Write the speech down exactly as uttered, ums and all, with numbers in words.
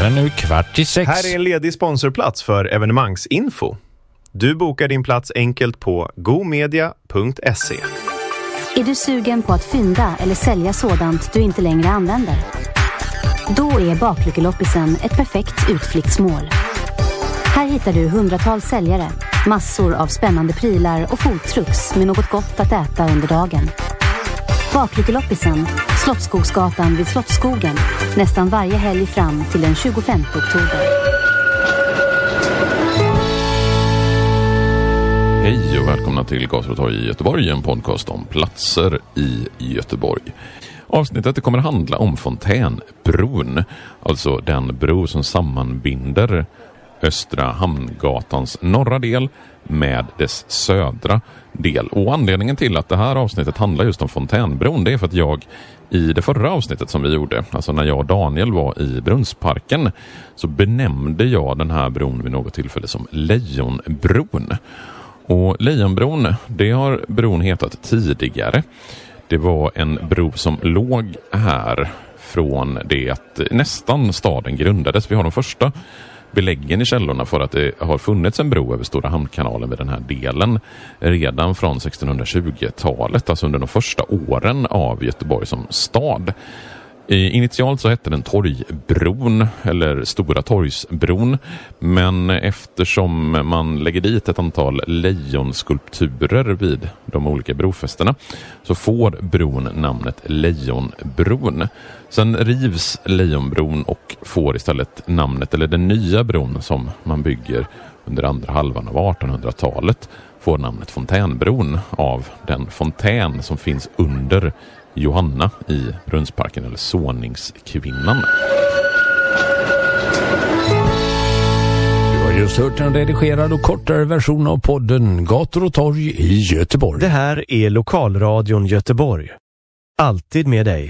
är nu kvart i sex. Här är en ledig sponsorplats för evenemangsinfo. Du bokar din plats enkelt på gomedia punkt se. Är du sugen på att fynda eller sälja sådant du inte längre använder? Då är Baklyckeloppisen ett perfekt utflyktsmål. Här hittar du hundratals säljare, massor av spännande prylar och foodtrucks med något gott att äta under dagen. Baklyckeloppisen, Slottsskogsgatan vid Slottsskogen, nästan varje helg fram till den tjugofemte oktober. Hej och välkomna till Gator och torg i Göteborg, en podcast om platser i Göteborg. Avsnittet kommer att handla om Fontänbron, alltså den bro som sammanbinder Östra Hamngatans norra del med dess södra del. Och anledningen till att det här avsnittet handlar just om Fontänbron, det är för att jag i det förra avsnittet som vi gjorde, alltså när jag och Daniel var i Brunnsparken, så benämnde jag den här bron vid något tillfälle som Lejonbron. Och Lejonbron, det har bron hetat tidigare. Det var en bro som låg här från det att nästan staden grundades. Vi har de första beläggen i källorna för att det har funnits en bro över Stora Hamnkanalen vid den här delen redan från sextonhundratjugotalet, alltså under de första åren av Göteborg som stad. Initialt så hette den Torgbron eller Stora Torgsbron, men eftersom man lägger dit ett antal lejonskulpturer vid de olika brofästena så får bron namnet Lejonbron. Sen rivs Lejonbron och får istället namnet, eller den nya bron som man bygger under andra halvan av artonhundratalet får namnet Fontänbron av den fontän som finns under Johanna i Brunnsparken, eller såningskvinnan. Du har just hört en redigerad och kortare version av podden Gator och torg i Göteborg. Det här är Lokalradion Göteborg. Alltid med dig.